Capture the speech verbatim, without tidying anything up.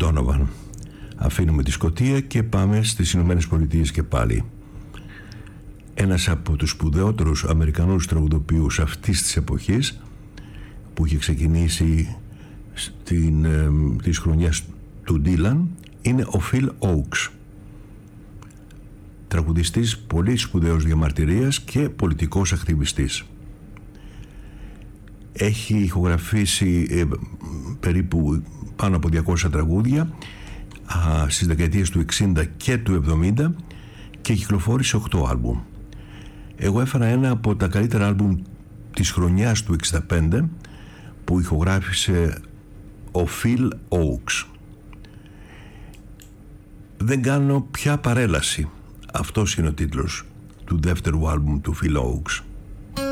Donovan. Αφήνουμε τη Σκωτία και πάμε στις Ηνωμένες Πολιτείες και πάλι. Ένας από τους σπουδαιότερους Αμερικανούς τραγουδοποιούς αυτής της εποχής, που είχε ξεκινήσει στην, ε, της χρονιάς του Dylan, είναι ο Phil Ochs, τραγουδιστής πολύ σπουδαίος διαμαρτυρίας και πολιτικός ακτιβιστής. Έχει ηχογραφήσει ε, περίπου πάνω από διακόσια τραγούδια α, στις δεκαετίες του εξήντα και του εβδομήντα και κυκλοφόρησε οκτώ άλμπουμ. Εγώ έφερα ένα από τα καλύτερα άλμπουμ της χρονιάς του εξήντα πέντε που ηχογράφησε ο Phil Ochs. Δεν κάνω πια παρέλαση. Αυτός είναι ο τίτλος του δεύτερου άλμπουμ του Phil Ochs.